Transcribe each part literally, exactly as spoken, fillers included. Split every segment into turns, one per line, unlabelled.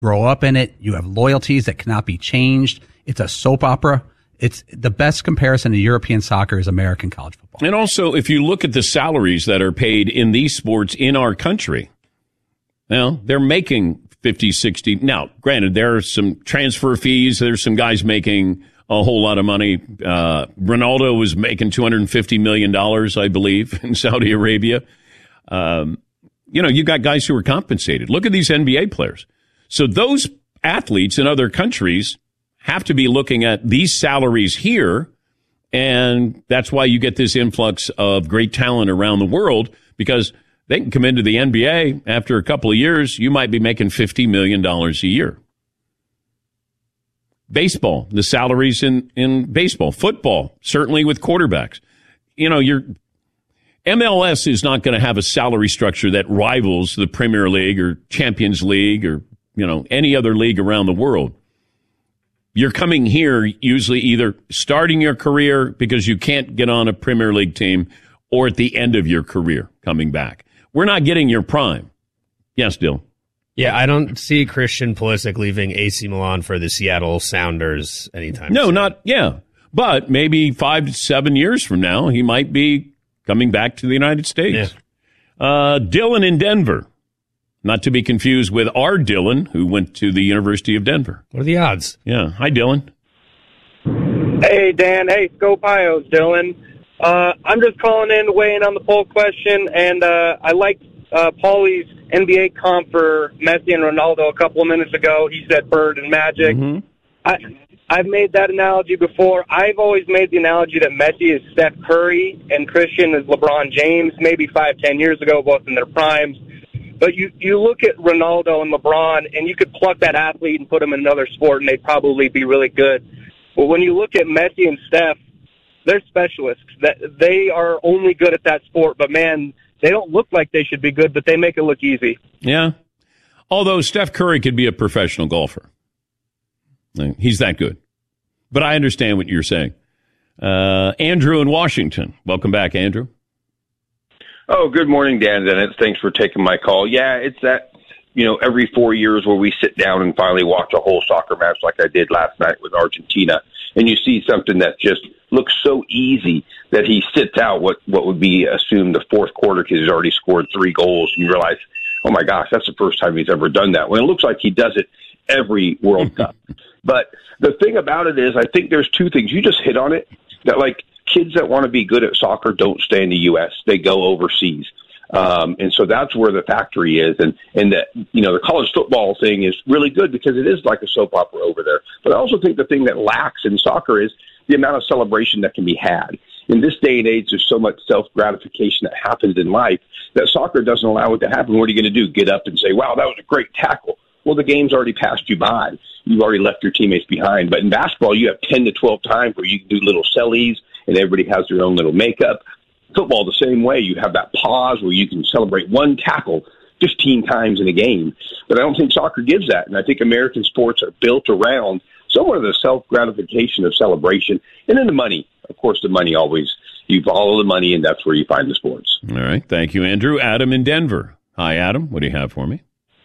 grow up in it. You have loyalties that cannot be changed. It's a soap opera. It's the best comparison to European soccer is American college football.
And also, if you look at the salaries that are paid in these sports in our country, well, they're making fifty, sixty. Now, granted, there are some transfer fees. There's some guys making a whole lot of money. Uh, Ronaldo was making two hundred fifty million dollars, I believe, in Saudi Arabia. Um, you know, you got guys who are compensated. Look at these N B A players. So those athletes in other countries have to be looking at these salaries here, and that's why you get this influx of great talent around the world, because they can come into the N B A after a couple of years. You might be making fifty million dollars a year. Baseball, the salaries in, in baseball. Football, certainly with quarterbacks. You know, your M L S is not going to have a salary structure that rivals the Premier League or Champions League or, you know, any other league around the world. You're coming here usually either starting your career because you can't get on a Premier League team, or at the end of your career coming back. We're not getting your prime. Yes, Dill.
Yeah, I don't see Christian Pulisic leaving A C Milan for the Seattle Sounders anytime
No,
soon.
not, yeah. But maybe five to seven years from now, he might be coming back to the United States. Yeah. Uh, Dylan in Denver. Not to be confused with our Dylan, who went to the University of Denver.
What are the odds?
Yeah. Hi, Dylan.
Hey, Dan. Hey, Scopios, Dylan. Uh, I'm just calling in, weighing on the poll question, and uh, I liked uh, Paulie's N B A comp for Messi and Ronaldo a couple of minutes ago. He said Bird and Magic.
Mm-hmm.
I, I've made that analogy before. I've always made the analogy that Messi is Steph Curry and Christian is LeBron James, maybe five, ten years ago, both in their primes. But you, you look at Ronaldo and LeBron, and you could pluck that athlete and put them in another sport, and they'd probably be really good. But when you look at Messi and Steph, they're specialists. That they are only good at that sport. But, man, they don't look like they should be good, but they make it look easy.
Yeah. Although Steph Curry could be a professional golfer. He's that good. But I understand what you're saying. Uh, Andrew in Washington. Welcome back, Andrew.
Oh, good morning, Dan Dennis. Thanks for taking my call. Yeah, it's that, you know, every four years where we sit down and finally watch a whole soccer match like I did last night with Argentina, and you see something that just looks so easy that he sits out what, what would be assumed the fourth quarter because he's already scored three goals, and you realize, oh, my gosh, that's the first time he's ever done that. When it looks like he does it every World Cup. But the thing about it is I think there's two things. You just hit on it, that, like, kids that want to be good at soccer don't stay in the U S. They go overseas. Um, and so that's where the factory is. And, and that, you know, the college football thing is really good because it is like a soap opera over there. But I also think the thing that lacks in soccer is the amount of celebration that can be had. In this day and age, there's so much self-gratification that happens in life that soccer doesn't allow it to happen. What are you going to do? Get up and say, wow, that was a great tackle. Well, the game's already passed you by. You've already left your teammates behind. But in basketball, you have ten to twelve times where you can do little sellies, and everybody has their own little makeup. Football, the same way. You have that pause where you can celebrate one tackle fifteen times in a game. But I don't think soccer gives that. And I think American sports are built around somewhat of the self-gratification of celebration. And then the money. Of course, the money always, you follow the money, and that's where you find the sports.
All right. Thank you, Andrew. Adam in Denver. Hi, Adam. What do you have for me?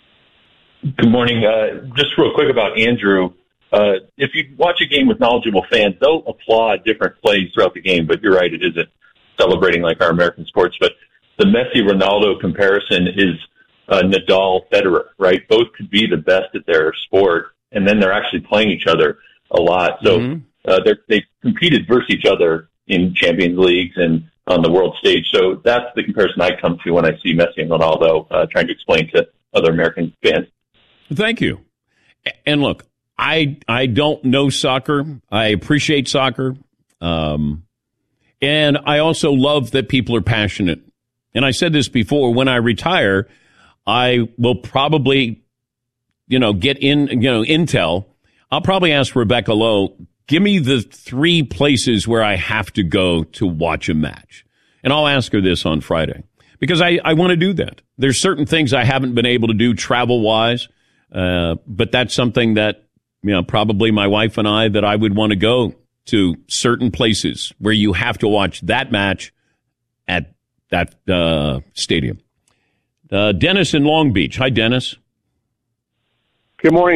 Good morning. Uh, just real quick about Andrew. Uh, if you watch a game with knowledgeable fans, they'll applaud different plays throughout the game, but you're right, it isn't celebrating like our American sports. But the Messi-Ronaldo comparison is uh, Nadal-Federer, right? Both could be the best at their sport, and then they're actually playing each other a lot. So
Mm-hmm.
uh, they're, they've competed versus each other in Champions Leagues and on the world stage. So that's the comparison I come to when I see Messi and Ronaldo uh, trying to explain to other American fans.
Thank you. And look, I I don't know soccer. I appreciate soccer. Um, and I also love that people are passionate. And I said this before, when I retire, I will probably, you know, get in, you know, intel. I'll probably ask Rebecca Lowe, give me the three places where I have to go to watch a match. And I'll ask her this on Friday because I, I want to do that. There's certain things I haven't been able to do travel-wise. Uh, but that's something that, you know, probably my wife and I, that I would want to go to certain places where you have to watch that match at that uh, stadium. Uh, Dennis in Long Beach. Hi, Dennis.
Good morning.